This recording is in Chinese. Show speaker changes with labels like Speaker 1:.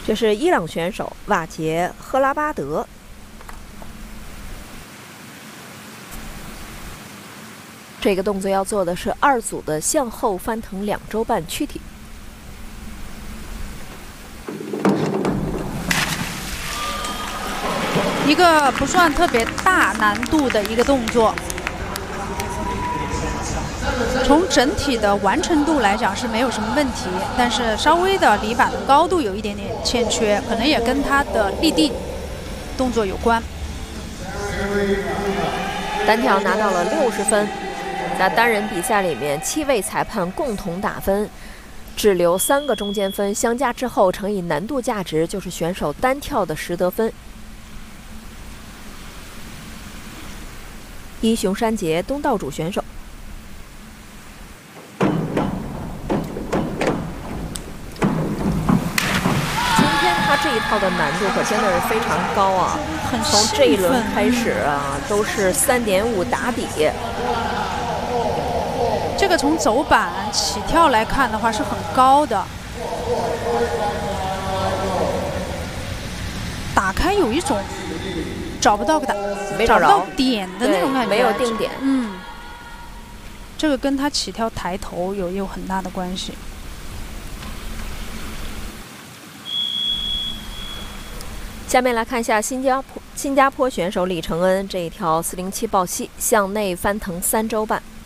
Speaker 1: 这是伊朗选手瓦杰赫拉巴德。这个动作要做的是2组的向后翻腾2周半躯体。
Speaker 2: 一个不算特别大难度的一个动作。 从整体的完成度来讲是没有什么问题，但是稍微的离板的高度有一点点欠缺，可能也跟他的立地动作有关。
Speaker 1: 单挑拿到了60分，在单人比赛里面，7位裁判共同打分，只留3个中间分，相加之后乘以难度价值，就是选手单跳的实得分。伊雄山杰东道主选手。 这一套的难度可真的是非常高啊！从这一轮开始啊，都是3.5打底。
Speaker 2: 这个从走板起跳来看的话是很高的，打开有一种找不到找不到点的那种感觉，
Speaker 1: 没有定点。
Speaker 2: 这个跟他起跳抬头有很大的关系。
Speaker 1: 下面来看一下新加坡选手李承恩这一条407抱膝向内翻腾3周半。